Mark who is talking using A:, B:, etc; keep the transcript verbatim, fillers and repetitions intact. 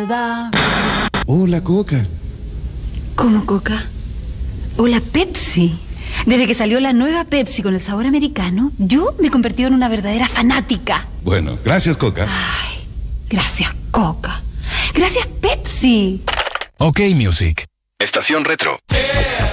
A: da.
B: Hola, Coca.
A: ¿Cómo, Coca? Hola, Pepsi. Desde que salió la nueva Pepsi con el sabor americano, yo me he convertido en una verdadera fanática.
B: Bueno, gracias, Coca.
A: Ay, gracias, Coca. Gracias, Pepsi.
C: OK Music.
D: Estación Retro.